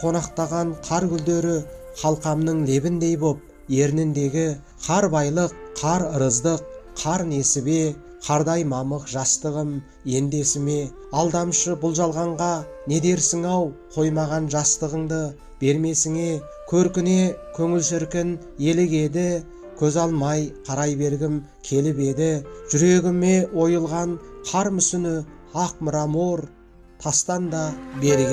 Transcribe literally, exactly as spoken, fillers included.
қонақтаған қар гүлдері қалқамның лебіндей боп, ерніндегі қар байлық, қар ырыздық, қар несібе, қардай мамық жастығым ендесіме. Алдамшы бұл жалғанға не дерсің ау, қоймаған жастығыңды бермесіңе. Көркіне көңіл шіркін елігеді, көз алмай қарай бергім келіп еді. Жүрегіме ойылған қар мүсіні ақ мрамор, тастан да берік